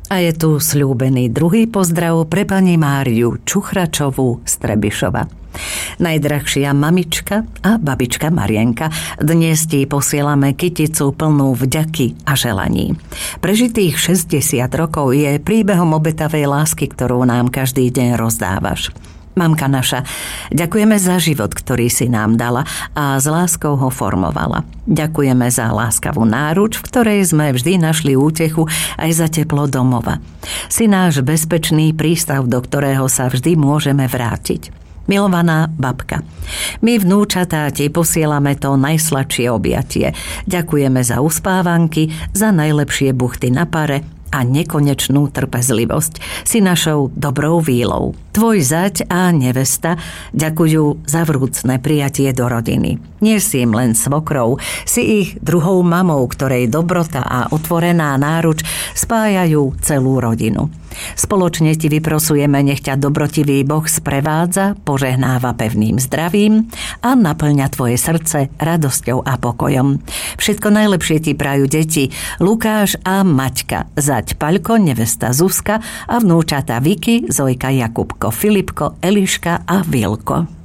A je tu sľúbený druhý pozdrav pre pani Máriu Čuchračovú z Trebišova. Najdrahšia mamička a babička Marienka, dnes ti posielame kyticu plnú vďaky a želaní. Prežitých 60 rokov je príbehom obetavej lásky, ktorú nám každý deň rozdávaš. Mamka naša, ďakujeme za život, ktorý si nám dala a s láskou ho formovala. Ďakujeme za láskavú náruč, v ktorej sme vždy našli útechu aj za teplo domova. Si náš bezpečný prístav, do ktorého sa vždy môžeme vrátiť. Milovaná babka, my vnúčatá ti posielame to najsladšie objatie. Ďakujeme za uspávanky, za najlepšie buchty na pare a nekonečnú trpezlivosť. Si našou dobrou vílou. Tvoj zať a nevesta ďakujú za vrúcne prijatie do rodiny. Nie si im len svokrou, si ich druhou mamou, ktorej dobrota a otvorená náruč spájajú celú rodinu. Spoločne ti vyprosujeme, nech ťa dobrotivý Boh sprevádza, požehnáva pevným zdravím a naplňa tvoje srdce radosťou a pokojom. Všetko najlepšie ti prajú deti Lukáš a Maťka, zať Paľko, nevesta Zuzka a vnúčata Viki, Zojka, Jakubko, Filipko, Eliška a Vilko.